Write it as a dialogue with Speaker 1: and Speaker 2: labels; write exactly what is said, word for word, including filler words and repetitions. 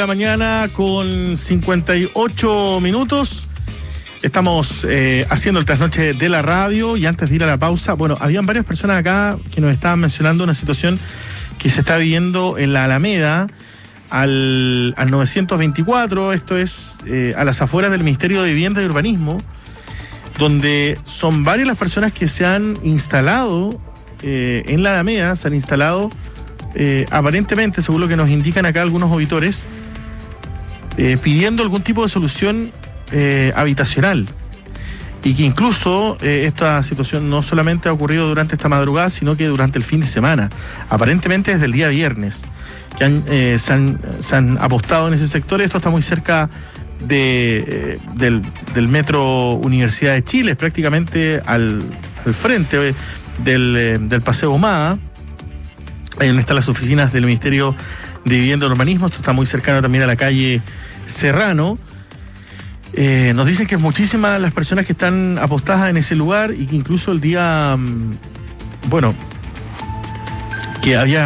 Speaker 1: la mañana con cincuenta y ocho minutos. Estamos eh, haciendo el trasnoche de la radio y antes de ir a la pausa, bueno, habían varias personas acá que nos estaban mencionando una situación que se está viviendo en la Alameda al, al novecientos veinticuatro, esto es eh, a las afueras del Ministerio de Vivienda y Urbanismo, donde son varias las personas que se han instalado eh, en la Alameda, se han instalado eh, aparentemente, según lo que nos indican acá algunos auditores, eh, pidiendo algún tipo de solución Eh, habitacional, y que incluso eh, esta situación no solamente ha ocurrido durante esta madrugada, sino que durante el fin de semana, aparentemente desde el día viernes, que han, eh, se, han, se han apostado en ese sector. Esto está muy cerca de, eh, del, del metro Universidad de Chile, prácticamente al, al frente eh, del, eh, del Paseo Humada, ahí donde están las oficinas del Ministerio de Vivienda y Urbanismo. Esto está muy cercano también a la calle Serrano. Eh, nos dicen que es muchísimas las personas que están apostadas en ese lugar y que incluso el día, bueno, que había